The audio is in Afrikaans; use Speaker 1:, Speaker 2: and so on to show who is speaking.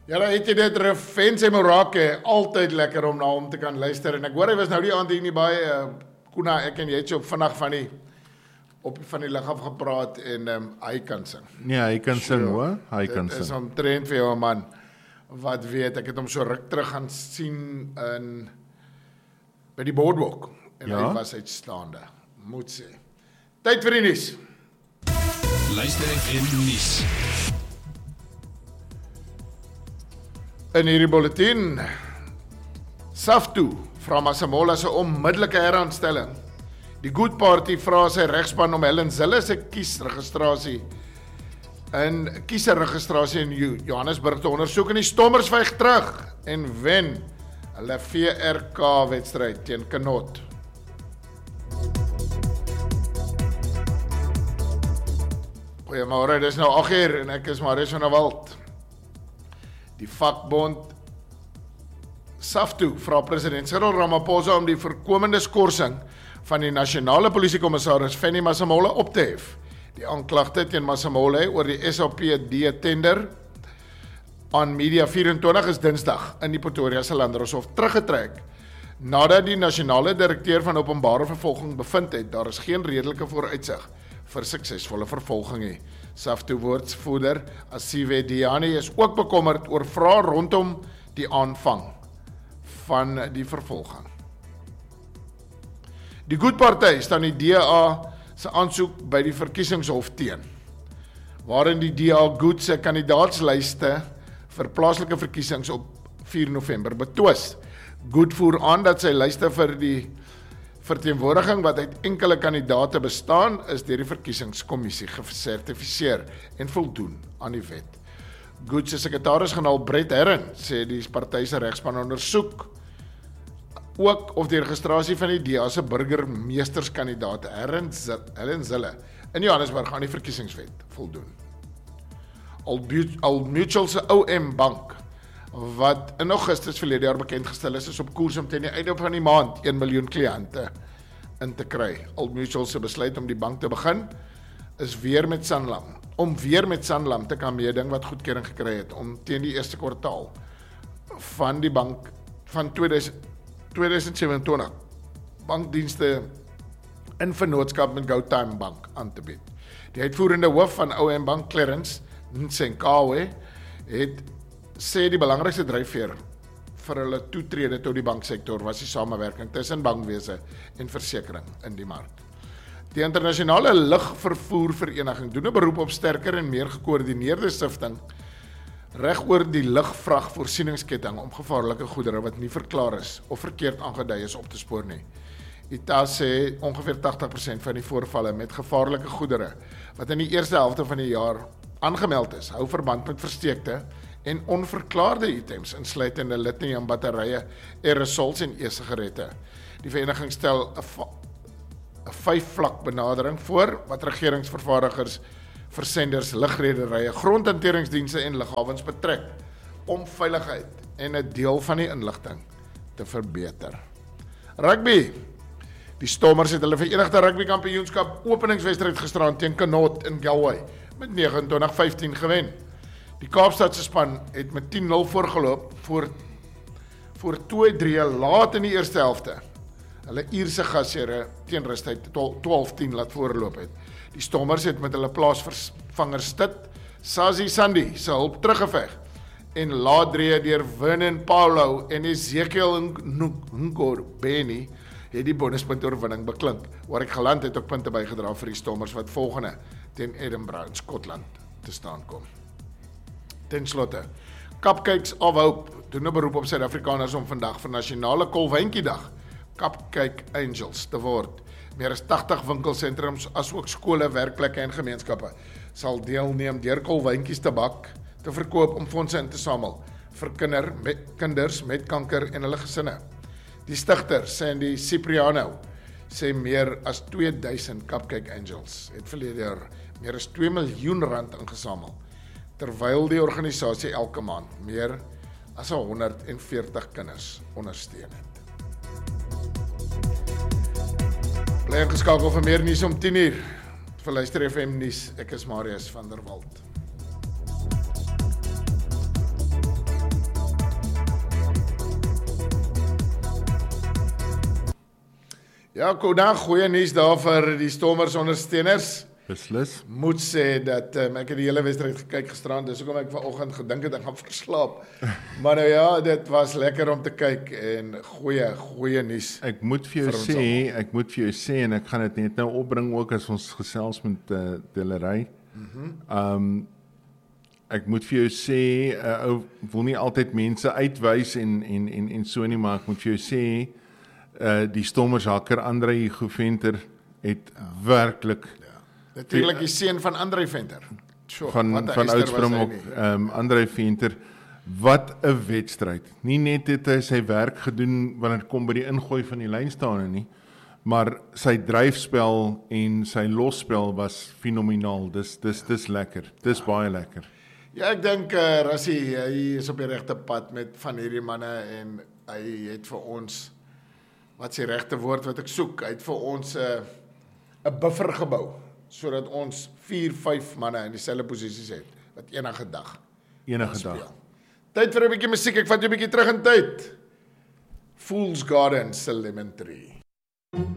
Speaker 1: Ja, dan het jy dit Refense Morake, altyd lekker om na hom te kan luister. En ek hoor hy was nou die aand hier nie baie, Koena, ek en jy het so vinnig van die lig af gepraat en hy kan sing.
Speaker 2: Ja, hy kan sing hoor, hy kan
Speaker 1: Dit is
Speaker 2: sing.
Speaker 1: omtrent vir jou 'n man wat weet, ek het hom so ruk terug gaan sien by die boardwalk. En
Speaker 2: Ja?
Speaker 1: hy was uitstaande, moet sê. Tyd vir die nuus.
Speaker 3: Luister FM nuus.
Speaker 1: In hierdie bulletin, SAFTU vra Masemola se onmiddellike heraanstelling. Die Good Party vra sy regspan om Helen Zille se kiesregistrasie in Johannesburg te ondersoek en die Stommers vyg terug en wen hulle VRK wedstryd teen Knot. Goeiemôre, dis nou 8:00 en ek is Marius van der Walt. Die vakbond SAFTU vra president Cyril Ramaphosa om die voorkomende skorsing van die nasionale polisiekommissaris Fanny Masemola op te hef. Die aanklagte teen Masemola oor die SAPD tender aan Media 24 is Dinsdag in die Pretoria se Landdroshof teruggetrek nadat die nasionale direkteur van openbare vervolging bevind het daar is geen redelike vooruitsig vir suksesvolle vervolging nie. SAFTU woordvoerder Asiwe Diani is ook bekommerd oor vrae rondom die aanvang van die vervolging. Die Good Party staan die DA se aansoek by die verkiesingshof teen, waarin die DA Good se kandidaatslyste vir plaaslike verkiesings op 4 November betwis. Good voer aan dat sy lyste vir die verteenwoordiging wat uit enkele kandidate bestaan, is deur die verkiesingskommissie gesertifiseer en voldoen aan die wet. Good se sekretaris-generaal Brett Herron sê die party se regspan ondersoek ook of die registrasie van die DA se burgemeesterskandidaat Helen Zille in Johannesburg aan die verkiesingswet voldoen. Old Mutual se OM Bank wat in Augustus verlede jaar bekendgestel is op koers om teen die einde van die maand 1 miljoen kliënte in te kry. Old Mutual se besluit om die bank te begin is weer met Sanlam te kan meeding wat goedkeuring gekry het om teen die eerste kwartaal van die bank van 2027 bankdienste in vennootskap met GoTime Bank aan te bied. Die uitvoerende hoof van OM Bank, Clarence Nsenkawe, sê die belangrikste dryfveer vir hulle toetrede tot die banksektor was die samewerking tussen bankwese en versekering in die mark. Die internasionale lugvervoervereniging doen 'n beroep op sterker en meer gekoördineerde sifting regoor die lugvragvoorsieningsketting om gevaarlike goedere wat nie verklaar is of verkeerd aangedui is op te spoor nie. ITA sê ongeveer 80% van die voorvalle met gevaarlike goedere wat in die eerste helfte van die jaar aangemeld is, hou verband met versteekte en onverklaarde items, insluitende lithium batterye, aerosols en e-sigarette. Die vereniging stel 'n 5-vlak benadering voor wat regeringsvervaardigers, versenders, lugrederye, grondhanteringsdienste en lughawens betrek om veiligheid en 'n deel van die inligting te verbeter. Rugby. Die Stormers het hulle Verenigde Rugby Kampioenskap openingswedstryd gisteraan teen Knot in Galway met 29-15 gewen. Die Kaapstadse span het met 10-0 voorgeloop voor 2-3 laat in die eerste helfte. Hulle Ierse gashere teen rustyd 12-10 laat voorloop het. Die Stormers het met hulle plaasvervanger Stit, Sazi Sandi se hulp teruggeveg en laat drie deur Vernon Paulo en Ezekiel Nkor-Beni het die bonuspunt oorwinning beklink. Warwick Geland het ook punte bygedra vir die Stormers wat volgende teen Edinburgh in Skotland te staan kom. Ten slotte, Cupcakes of Hope doen 'n beroep op Suid-Afrikaners om vandag vir Nasionale Kolwyntjiedag Cupcake Angels te word. Meer as 80 winkelsentrums asook skole, werkplekke en gemeenskappe sal deelneem deur kolwyntjies te bak te verkoop om fondse in te samel vir kinders met kanker en hulle gesinne. Die stigter, Sandy Cipriano, sê meer as 2000 Cupcake Angels het verlede jaar meer as 2 miljoen rand ingesamel, terwyl die organisasie elke maand meer as 140 kinders ondersteun het. Bly ingeskakel vir meer nuus om 10:00 vir Luister FM nuus. Ek is Marius van der Walt. Ja, Koda, goeie nuus daar vir die Stormers ondersteuners.
Speaker 2: Beslis.
Speaker 1: Moet sê dat ek het die hele wedstryd gekyk gisterand, dis hoekom ek vanoggend gedink het ek gaan verslaap. Maar nou ja, dit was lekker om te kyk en goeie nuus.
Speaker 2: Ek moet vir jou sê en ek gaan dit net nou opbring ook as ons gesels met Dillery. Ek moet vir jou sê, ou wil nie altyd mense uitwys en so nie, maar ek moet vir jou sê, die Stormers hakker Andrei Venter het werklik
Speaker 1: Natuurlik die seun van Andrei Venter.
Speaker 2: van Oudtshoorn, Andrei Venter, wat 'n wedstryd. Nie net het hy sy werk gedoen wanneer dit kom by die ingooi van die lynstaande nie, maar sy dryfspel en sy losspel was fenomenaal. Dis lekker. Dis baie lekker.
Speaker 1: Ja, ek dink Rassie, hy is op die regte pad met van hierdie manne en hy het vir ons, wat is die regte woord wat ek soek, hy het vir ons 'n buffer gebou, sodat ons 4-5 manne in dieselfde posisies het, wat enige dag
Speaker 2: Dag.
Speaker 1: Tyd vir 'n bietjie musiek, ek vat jou 'n bietjie terug in tyd. Fool's Garden se Lemon Tree.